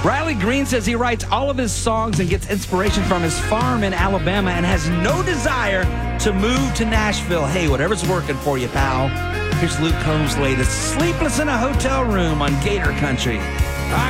Riley Green says he writes all of his songs and gets inspiration from his farm in Alabama and has no desire to move to Nashville. Hey, whatever's working for you, pal. Here's Luke Combs' latest, Sleepless in a Hotel Room on Gator Country.